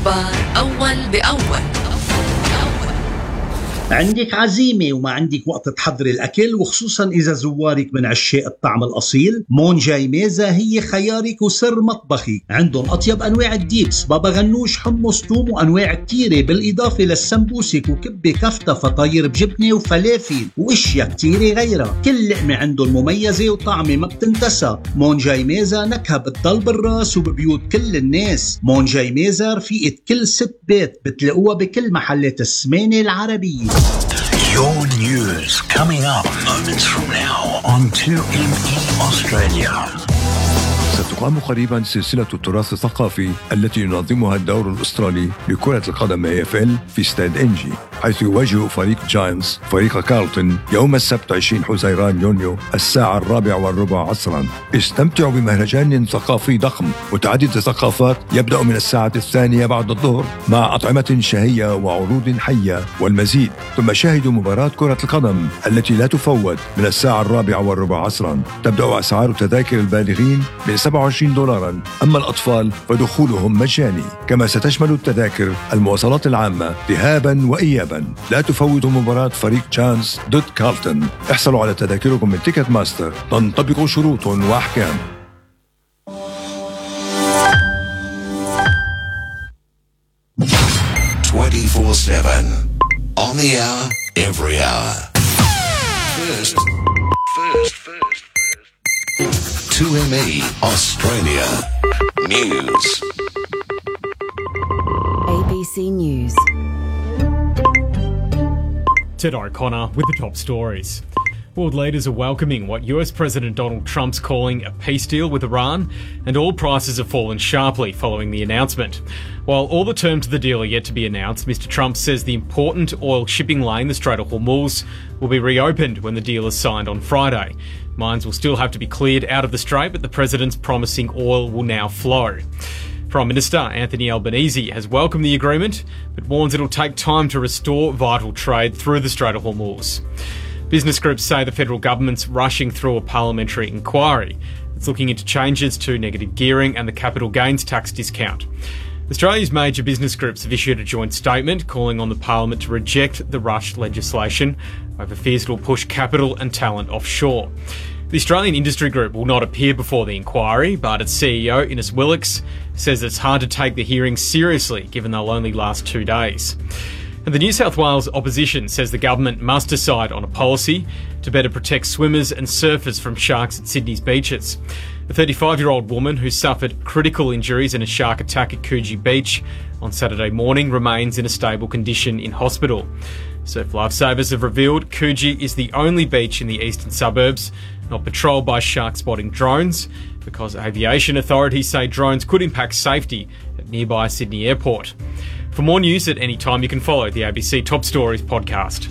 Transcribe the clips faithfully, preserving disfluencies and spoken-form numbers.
الأخبار أول بأول. عندك عزيمة وما عندك وقت تحضري الأكل، وخصوصا إذا زوارك من عشاق الطعم الأصيل، مون جاي ميزة هي خيارك وسر مطبخي. عندهم أطيب أنواع الديبس، بابا غنوش، حمص، توم، وأنواع كتيرة، بالإضافة للسمبوسك وكبة كفتة فطاير بجبنة وفلافل وإشياء كتيرة غيرها. كل لقمة عندهم مميزة وطعمة ما بتنتسى. مون جاي ميزة نكهة بتضل بالراس وببيوت كل الناس. مون جاي ميزة رفيقة كل ست بيت، بتلاقوها بكل محلات السمانة العربية. Your news coming up moments from now on two M E Australia. ستقام قريبا سلسلة التراث الثقافي التي ينظمها الدور الأسترالي لكرة القدم إيه إف إل في استاد إنجي، حيث يواجه فريق جاينتس فريق كارلتون يوم السبت عشرين حزيران يونيو الساعة الرابعة والربع عصرا. استمتعوا بمهرجان ثقافي ضخم متعدد الثقافات يبدأ من الساعة الثانية بعد الظهر مع أطعمة شهية وعروض حية والمزيد. ثم شاهدوا مباراة كرة القدم التي لا تفوت من الساعة الرابعة والربع عصرا. تبدأ أسعار تذاكر البالغين من سبعة وعشرين دولارا، أما الأطفال فدخولهم مجاني. كما ستشمل التذاكر المواصلات العامة ذهابا وإيابا. لا تفوتوا مباراة فريق جاينتس ضد كارلتون. احصلوا على تذاكركم من تيكت ماستر، تنطبق شروط وأحكام. twenty-four seven on the hour, every hour. First, first, first, first. two M E Australia News. A B C News. Ted O'Connor with the top stories. World leaders are welcoming what U S President Donald Trump's calling a peace deal with Iran, and oil prices have fallen sharply following the announcement. While all the terms of the deal are yet to be announced, Mister Trump says the important oil shipping lane, the Strait of Hormuz, will be reopened when the deal is signed on Friday. Mines will still have to be cleared out of the strait, but the president's promising oil will now flow. Prime Minister Anthony Albanese has welcomed the agreement, but warns it'll take time to restore vital trade through the Strait of Hormuz. Business groups say the federal government's rushing through a parliamentary inquiry that's looking into changes to negative gearing and the capital gains tax discount. Australia's major business groups have issued a joint statement calling on the Parliament to reject the rushed legislation over fears it'll push capital and talent offshore. The Australian Industry Group will not appear before the inquiry, but its C E O, Innes Willicks, says it's hard to take the hearings seriously given they'll only last two days. And the New South Wales opposition says the government must decide on a policy to better protect swimmers and surfers from sharks at Sydney's beaches. A thirty-five-year-old woman who suffered critical injuries in a shark attack at Coogee Beach on Saturday morning remains in a stable condition in hospital. Surf lifesavers have revealed Coogee is the only beach in the eastern suburbs not patrolled by shark spotting drones, because aviation authorities say drones could impact safety at nearby Sydney Airport. For more news at any time, you can follow the A B C Top Stories podcast.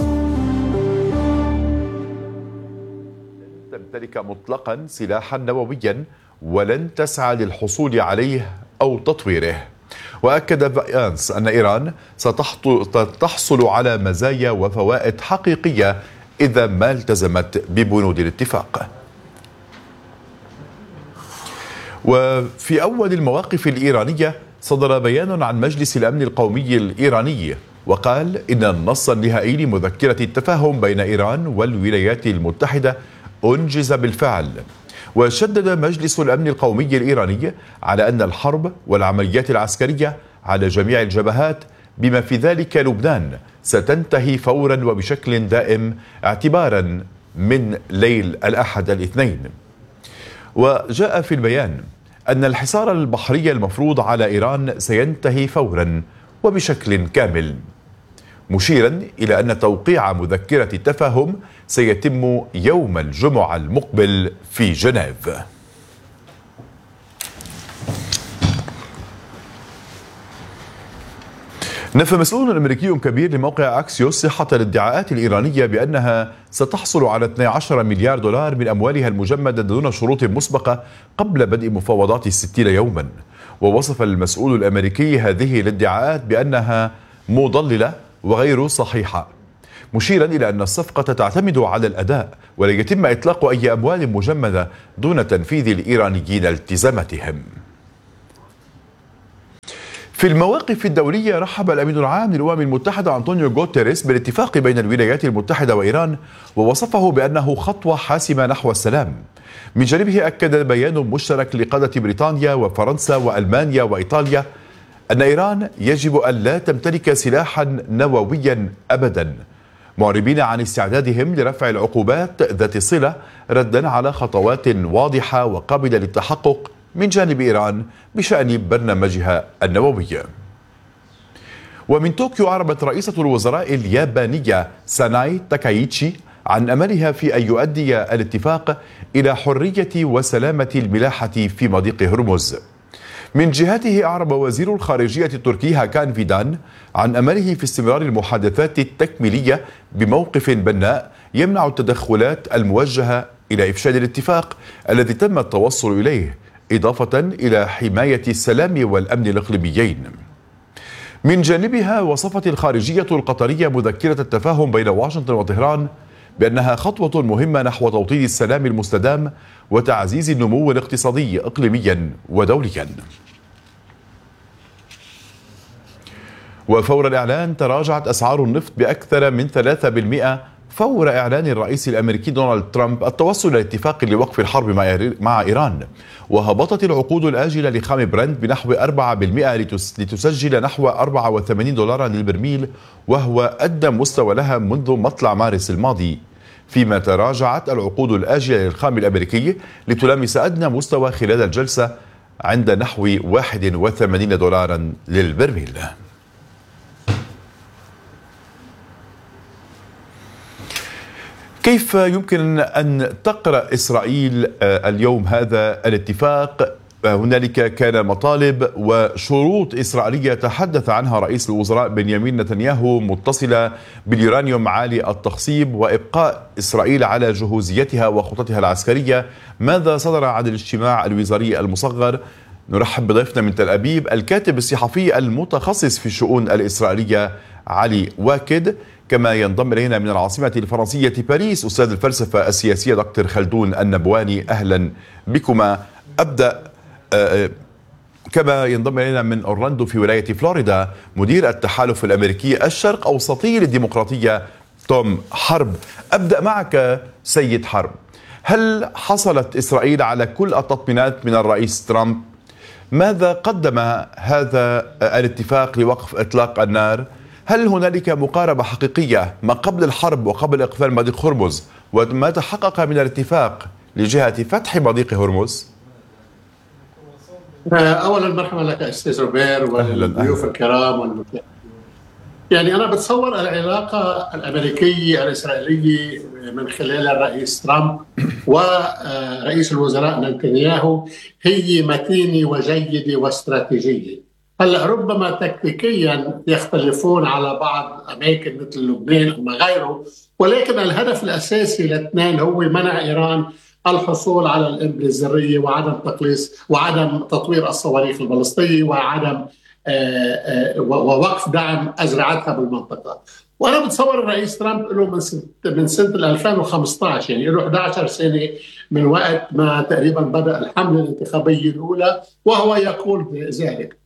تمتلك مطلقا سلاحا نوويا ولن تسعى للحصول عليه أو تطويره. وأكد فانس أن إيران ستحصل على مزايا وفوائد حقيقية إذا ما التزمت ببنود الاتفاق. وفي أول المواقف الإيرانية صدر بيان عن مجلس الأمن القومي الإيراني، وقال إن النص النهائي لمذكرة التفاهم بين إيران والولايات المتحدة أنجز بالفعل. وشدد مجلس الأمن القومي الإيراني على أن الحرب والعمليات العسكرية على جميع الجبهات بما في ذلك لبنان ستنتهي فورا وبشكل دائم اعتبارا من ليل الأحد الاثنين. وجاء في البيان أن الحصار البحري المفروض على إيران سينتهي فورا وبشكل كامل، مشيرا إلى أن توقيع مذكرة التفاهم سيتم يوم الجمعة المقبل في جنيف. نفى مسؤول أمريكي كبير لموقع أكسيوس صحة الادعاءات الإيرانية بأنها ستحصل على اثني عشر مليار دولار من أموالها المجمدة دون شروط مسبقة قبل بدء مفاوضات الستين يوما. ووصف المسؤول الأمريكي هذه الادعاءات بأنها مضللة وغير صحيحة، مشيرا إلى أن الصفقة تعتمد على الأداء ولا يتم إطلاق أي أموال مجمدة دون تنفيذ الإيرانيين التزاماتهم. في المواقف الدولية رحب الأمين العام للأمم المتحدة أنطونيو غوتيريس بالاتفاق بين الولايات المتحدة وإيران ووصفه بأنه خطوة حاسمة نحو السلام. من جانبه أكد بيان مشترك لقادة بريطانيا وفرنسا وألمانيا وإيطاليا أن إيران يجب أن لا تمتلك سلاحا نوويا أبدا، معربين عن استعدادهم لرفع العقوبات ذات الصلة ردا على خطوات واضحة وقابلة للتحقق من جانب إيران بشأن برنامجها النووي. ومن طوكيو أعربت رئيسة الوزراء اليابانية ساناي تاكايتشي عن أملها في أن يؤدي الاتفاق إلى حرية وسلامة الملاحة في مضيق هرمز. من جهته أعرب وزير الخارجية التركي هاكان فيدان عن أمله في استمرار المحادثات التكميلية بموقف بناء يمنع التدخلات الموجهة إلى إفشال الاتفاق الذي تم التوصل إليه، إضافة إلى حماية السلام والأمن الإقليميين. من جانبها وصفت الخارجية القطرية مذكرة التفاهم بين واشنطن وطهران بأنها خطوة مهمة نحو توطيد السلام المستدام وتعزيز النمو الاقتصادي إقليميا ودوليا. وفور الإعلان تراجعت أسعار النفط بأكثر من ثلاثة بالمئة فور إعلان الرئيس الأمريكي دونالد ترامب التوصل إلى اتفاق لوقف الحرب مع إيران. وهبطت العقود الآجلة لخام برنت بنحو أربعة بالمئة لتسجل نحو أربعة وثمانين دولارا للبرميل، وهو أدنى مستوى لها منذ مطلع مارس الماضي، فيما تراجعت العقود الآجلة للخام الأمريكي لتلامس أدنى مستوى خلال الجلسة عند نحو واحد وثمانين دولارا للبرميل. كيف يمكن أن تقرأ إسرائيل اليوم هذا الاتفاق؟ هنالك كان مطالب وشروط إسرائيلية تحدث عنها رئيس الوزراء بنيامين نتنياهو متصلة باليورانيوم عالي التخصيب وإبقاء إسرائيل على جهوزيتها وخططها العسكرية. ماذا صدر عن الاجتماع الوزاري المصغر؟ نرحب بضيفنا من تل أبيب الكاتب الصحفي المتخصص في الشؤون الإسرائيلية علي واكد، كما ينضم إلينا من العاصمة الفرنسية باريس أستاذ الفلسفة السياسية دكتور خلدون النبواني. أهلا بكما. أبدأ كما ينضم إلينا من أورلاندو في ولاية فلوريدا مدير التحالف الأمريكي الشرق أوسطي للديمقراطية توم حرب. أبدأ معك سيد حرب، هل حصلت إسرائيل على كل التطمينات من الرئيس ترامب؟ ماذا قدم هذا الاتفاق لوقف إطلاق النار؟ هل هنالك مقاربة حقيقية ما قبل الحرب وقبل إقفال مضيق هرمز وما تحقق من الاتفاق لجهة فتح مضيق هرمز؟ أولا مرحبا لك أستاذ روبير والضيوف الكرام والمتابعين. يعني أنا بتصور العلاقة الأمريكية الإسرائيلية من خلال الرئيس ترامب ورئيس الوزراء نتنياهو هي متينة وجيدة واستراتيجية. هلا ربما تكتيكيا يختلفون على بعض أماكن مثل لبنان وما غيره، ولكن الهدف الأساسي للاثنين هو منع إيران الحصول على القنبلة الذرية وعدم تقليص وعدم تطوير الصواريخ البالستية وعدم ووقف دعم أزرعتها بالمنطقة. وأنا بتصور الرئيس ترامب له من سنة من سنة ألفين وخمسة عشر، يعني له إحدى عشرة سنة من وقت ما تقريبا بدأ الحملة الانتخابية الأولى وهو يقول ذلك،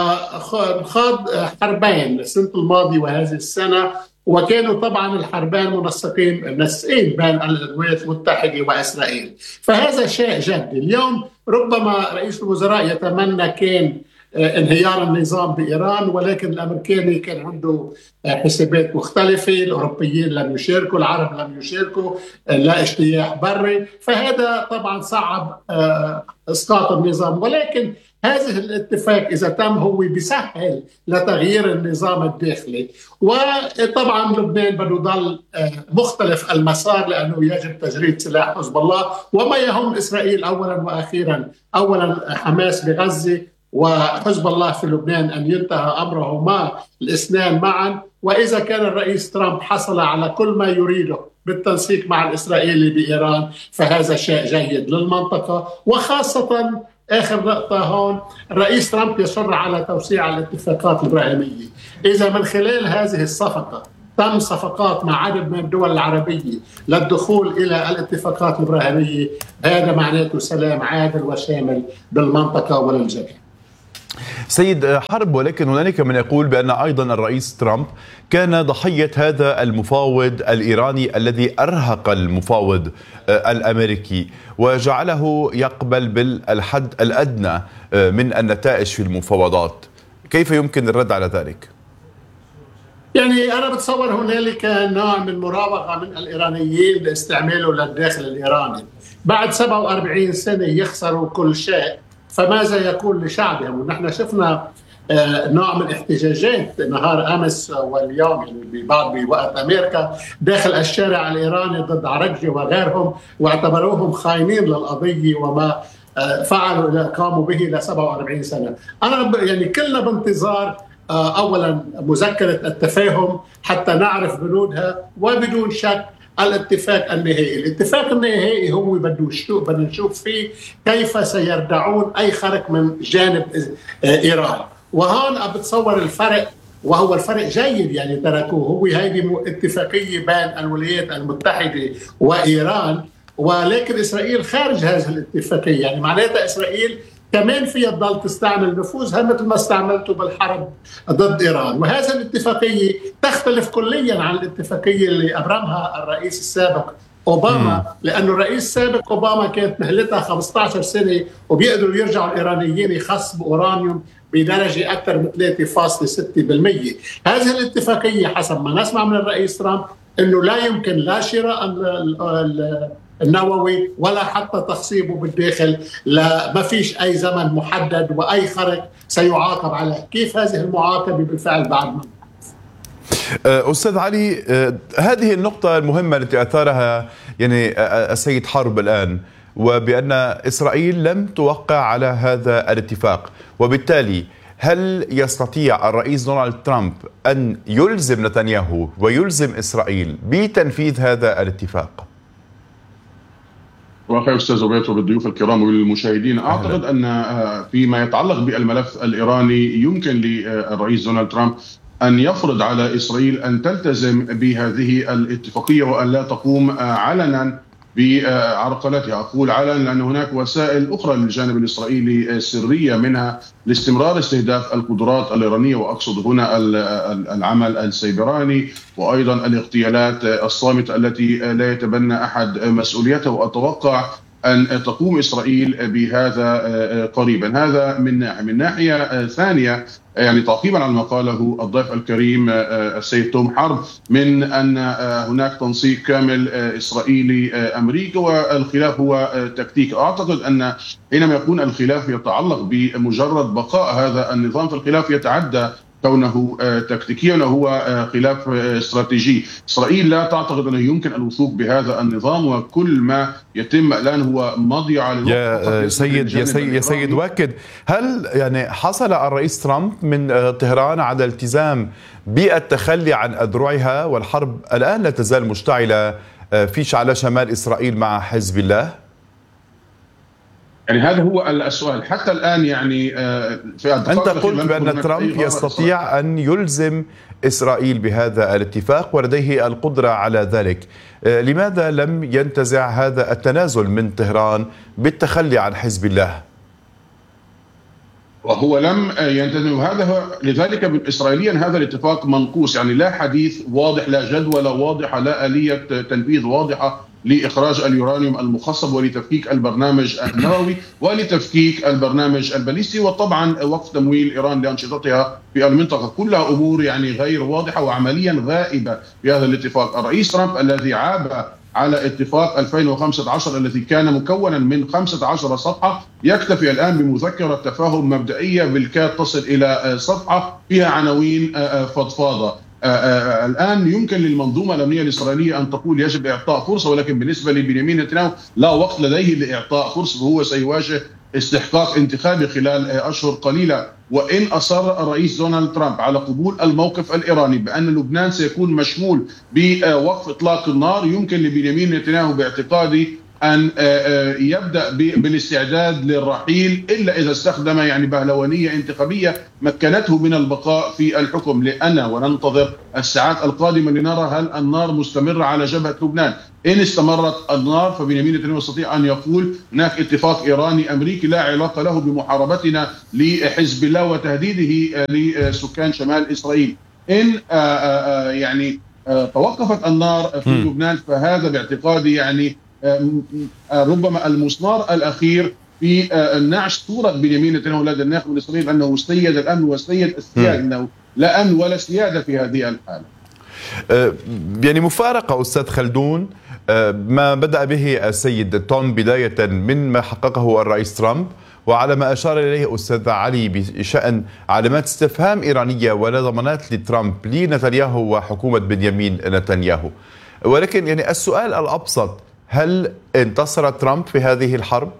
وخاض حربين السنة الماضية وهذه السنة، وكانوا طبعا الحربين منسقين منسقين بين الولايات المتحدة وإسرائيل، فهذا شيء جدي. اليوم ربما رئيس الوزراء يتمنى كان انهيار النظام بإيران، ولكن الأمريكاني كان عنده حسابات مختلفة، الأوروبيين لم يشاركوا، العرب لم يشاركوا، لا اجتياح بري، فهذا طبعا صعب إسقاط النظام. ولكن هذا الاتفاق إذا تم هو بيسهل لتغيير النظام الداخلي، وطبعا لبنان بده يضل مختلف المسار لأنه يجب تجريد سلاح حزب الله وما يهم إسرائيل أولا وأخيرا. أولا حماس بغزة وحزب الله في لبنان أن ينتهى أمرهما الاثنان معا. وإذا كان الرئيس ترامب حصل على كل ما يريده بالتنسيق مع الإسرائيلي بإيران فهذا شيء جيد للمنطقة. وخاصة آخر نقطة هون، الرئيس ترامب يصر على توسيع الاتفاقات الإبراهيمية. إذا من خلال هذه الصفقة تم صفقات مع عدد من الدول العربية للدخول إلى الاتفاقات الإبراهيمية، هذا معناته سلام عادل وشامل بالمنطقة وللجميع. سيد حرب، ولكن هنالك من يقول بأن أيضا الرئيس ترامب كان ضحية هذا المفاوض الإيراني الذي أرهق المفاوض الأمريكي وجعله يقبل بالحد الأدنى من النتائج في المفاوضات. كيف يمكن الرد على ذلك؟ يعني أنا بتصور هنالك نوع من مراوغة من الإيرانيين لاستعماله للداخل الإيراني. بعد سبعة وأربعين سنة يخسروا كل شيء، فماذا يكون لشعبهم؟ ونحن شفنا نوع من الاحتجاجات نهار أمس واليوم، يعني ببعض بوقت أمريكا داخل الشارع الإيراني ضد عرجي وغيرهم، واعتبروهم خاينين للقضية وما فعلوا قاموا به ل سبعة وأربعين سنة. أنا يعني كلنا بانتظار أولا مذكرة التفاهم حتى نعرف بنودها، وبدون شك الاتفاق النهائي. الاتفاق النهائي هو بده نشوف فيه كيف سيردعون أي خرق من جانب إيران. وهون بتصور الفرق، وهو الفرق جيد يعني تركوه، هو هذه اتفاقية بين الولايات المتحدة وإيران، ولكن إسرائيل خارج هذه الاتفاقية. يعني معناتها إسرائيل كمان فيها تضل تستعمل نفوذها مثل ما استعملته بالحرب ضد إيران. وهذه الاتفاقية تختلف كليا عن الاتفاقية اللي أبرمها الرئيس السابق أوباما، لأنه الرئيس السابق أوباما كانت مهلتها خمسة عشر سنة وبيقدروا يرجعوا الإيرانيين يخصبوا أورانيوم بدرجة أكثر من ثلاثة فاصلة ستة بالمئة. هذه الاتفاقية حسب ما نسمع من الرئيس ترامب أنه لا يمكن لا شراء النووي ولا حتى تخصيبه بالداخل، لا ما فيش أي زمن محدد، وأي خرق سيعاقب عليه. كيف هذه المعاقبة بالفعل بعد ما أستاذ علي، هذه النقطة المهمة التي أثارها يعني السيد حرب الآن، وبأن إسرائيل لم توقع على هذا الاتفاق، وبالتالي هل يستطيع الرئيس دونالد ترامب أن يلزم نتنياهو ويلزم إسرائيل بتنفيذ هذا الاتفاق؟ وخير أستاذ روبرتو بالضيوف الكرام والمشاهدين، أعتقد أن فيما يتعلق بالملف الإيراني يمكن للرئيس دونالد ترامب أن يفرض على إسرائيل أن تلتزم بهذه الاتفاقية وأن لا تقوم علنا بعرقلتها. أقول علنا لأن هناك وسائل أخرى للجانب الإسرائيلي سرية، منها لاستمرار استهداف القدرات الإيرانية، وأقصد هنا العمل السيبراني، وأيضا الاغتيالات الصامتة التي لا يتبنى أحد مسؤوليتها. وأتوقع أن تقوم إسرائيل بهذا قريبا. هذا من ناحية. من ناحية ثانية، يعني تعقيبا على ما قاله الضيف الكريم السيد توم حرب، من أن هناك تنسيق كامل إسرائيلي أمريكي والخلاف هو تكتيك. أعتقد أن حينما يكون الخلاف يتعلق بمجرد بقاء هذا النظام، فالخلاف يتعدى كونه تكتيكيا وهو خلاف استراتيجي. إسرائيل لا تعتقد أنه يمكن الوثوق بهذا النظام، وكل ما يتم الآن هو مضيعة للوقت. يا سيد يا سيد يا سيد واكد، هل يعني حصل الرئيس ترامب من طهران على الالتزام بالتخلي عن أذرعها، والحرب الآن لا تزال مشتعلة في على شمال إسرائيل مع حزب الله؟ يعني هذا هو السؤال حتى الآن. يعني في أنت قلت بأن ترامب يستطيع أن يلزم إسرائيل بهذا الاتفاق ولديه القدرة على ذلك، لماذا لم ينتزع هذا التنازل من طهران بالتخلي عن حزب الله؟ وهو لم ينتزع هذا هو، لذلك إسرائيليا هذا الاتفاق منقوص. يعني لا حديث واضح، لا جدولة واضحة، لا آلية تنفيذ واضحة لإخراج اليورانيوم المخصب ولتفكيك البرنامج النووي ولتفكيك البرنامج الباليستي، وطبعا وقف تمويل إيران لأنشطتها في المنطقة. كلها أمور يعني غير واضحة وعمليا غائبة في هذا الاتفاق. الرئيس ترامب الذي عاب على اتفاق ألفين وخمسة عشر الذي كان مكونا من خمسة عشر صفحة يكتفي الآن بمذكرة تفاهم مبدئية بالكاد تصل إلى صفحة فيها عناوين فضفاضة. آآ آآ الآن يمكن للمنظومة الأمنية الإسرائيلية أن تقول يجب إعطاء فرصة، ولكن بالنسبة لبنيامين نتنياهو لا وقت لديه لإعطاء فرصة، وهو سيواجه استحقاق انتخابي خلال أشهر قليلة. وإن أصر الرئيس دونالد ترامب على قبول الموقف الإيراني بأن لبنان سيكون مشمول بوقف إطلاق النار، يمكن لبنيامين نتنياهو باعتقادي أن يبدأ بالاستعداد للرحيل، إلا إذا استخدم يعني بهلوانية انتخابية مكنته من البقاء في الحكم. لأن وننتظر الساعات القادمة لنرى هل النار مستمرة على جبهة لبنان. إن استمرت النار فبنيامين نتنياهو يستطيع أن يقول هناك اتفاق إيراني أمريكي لا علاقة له بمحاربتنا لحزب الله وتهديده لسكان شمال إسرائيل. إن يعني توقفت النار في لبنان فهذا باعتقادي يعني ربما المسمار الأخير في نعش صورة بنيامين نتنياهو لدى الناخب الإسرائيلي أنه سيد الأمن وسيد السيادة، أنه لا أمن ولا سيادة في هذه الحالة. يعني مفارقة أستاذ خلدون ما بدأ به السيد توم بداية من ما حققه الرئيس ترامب، وعلى ما أشار إليه أستاذ علي بشأن علامات استفهام إيرانية ولا ضمانات لترامب لنتنياهو وحكومة بنيامين نتنياهو. ولكن يعني السؤال الأبسط، هل انتصر ترامب في هذه الحرب؟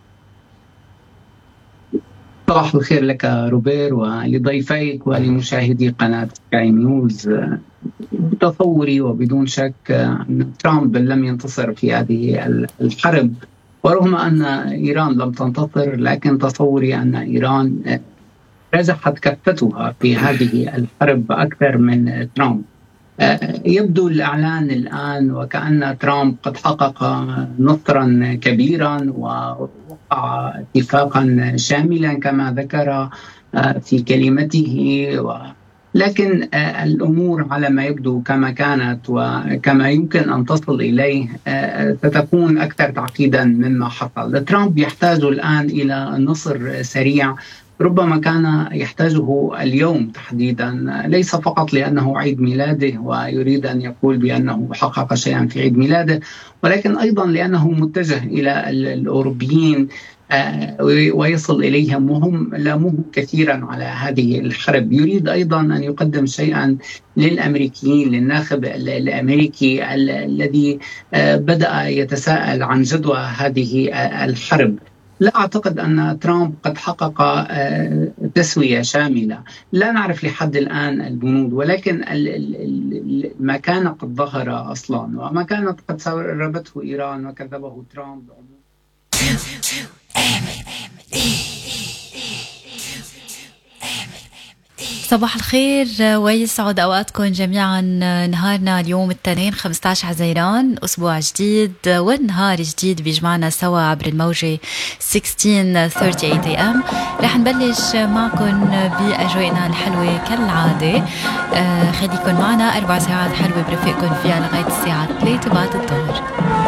صباح الخير لك روبير ولضيفيك ولمشاهدي قناة سكاي نيوز. بتصوري وبدون شك أن ترامب لم ينتصر في هذه الحرب، ورغم أن إيران لم تنتصر لكن تصوري أن إيران رجحت كفتها في هذه الحرب أكثر من ترامب. يبدو الإعلان الآن وكأن ترامب قد حقق نصرا كبيرا ووقع اتفاقا شاملا كما ذكر في كلمته، لكن الأمور على ما يبدو كما كانت وكما يمكن أن تصل إليه ستكون أكثر تعقيدا مما حصل. ترامب يحتاج الآن إلى نصر سريع، ربما كان يحتاجه اليوم تحديدا، ليس فقط لأنه عيد ميلاده ويريد أن يقول بأنه حقق شيئا في عيد ميلاده، ولكن أيضا لأنه متجه إلى الأوروبيين ويصل إليهم وهم لاموه كثيرا على هذه الحرب. يريد أيضا أن يقدم شيئا للأمريكيين، للناخب الأمريكي الذي بدأ يتساءل عن جدوى هذه الحرب. لا أعتقد أن ترامب قد حقق تسوية شاملة، لا نعرف لحد الآن البنود، ولكن ما كان قد ظهر أصلا وما كانت قد سربته إيران وكذبه ترامب. صباح الخير ويسعد أوقاتكم جميعا. نهارنا اليوم الاثنين خمسة عشر حزيران، أسبوع جديد والنهار جديد بيجمعنا سوا عبر الموجة ستة عشر ثلاثين إيه إم. رح نبلش معكم بأجواءنا الحلوة كالعادة. آه خليكن معنا أربع ساعات حلوة برفقكم فيها لغاية الساعة ثلاثة بعد الظهر.